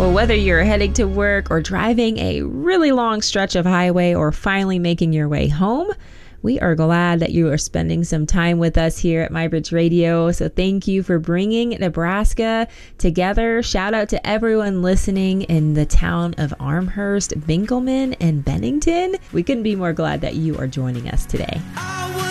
Well, whether you're heading to work or driving a really long stretch of highway or finally making your way home, we are glad that you are spending some time with us here at MyBridge Radio. So thank you for bringing Nebraska together. Shout out to everyone listening in the town of Amherst, Binkelman, and Bennington. We couldn't be more glad that you are joining us today.